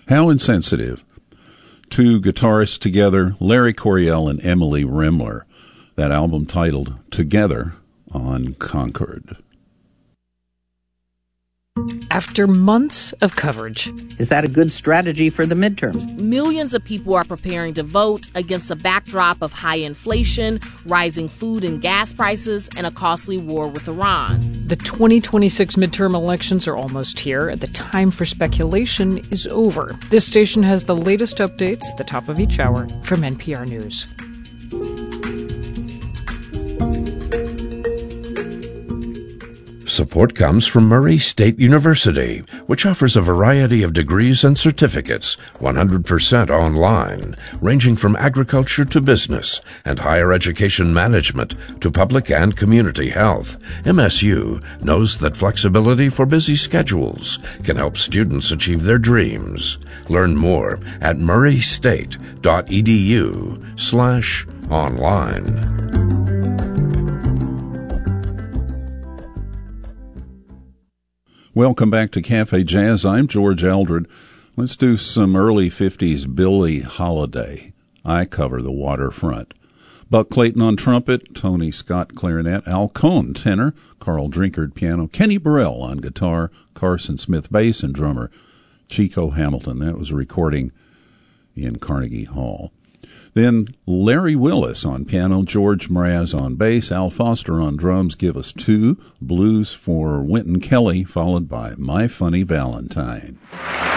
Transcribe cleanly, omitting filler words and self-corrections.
How insensitive. Two guitarists together, Larry Coryell and Emily Remler. That album titled Together on Concord. After months of coverage. Is that a good strategy for the midterms? Millions of people are preparing to vote against a backdrop of high inflation, rising food and gas prices, and a costly war with Iran. The 2026 midterm elections are almost here, and the time for speculation is over. This station has the latest updates at the top of each hour from NPR News. Support comes from Murray State University, which offers a variety of degrees and certificates, 100% online, ranging from agriculture to business and higher education management to public and community health. MSU knows that flexibility for busy schedules can help students achieve their dreams. Learn more at murraystate.edu/online. Welcome back to Cafe Jazz. I'm George Eldred. Let's do some early 50s Billie Holiday. I cover the waterfront. Buck Clayton on trumpet, Tony Scott clarinet, Al Cohn tenor, Carl Drinkard piano, Kenny Burrell on guitar, Carson Smith bass, and drummer Chico Hamilton. That was a recording in Carnegie Hall. Then Larry Willis on piano, George Mraz on bass, Al Foster on drums give us two, Blues for Wynton Kelly, followed by My Funny Valentine.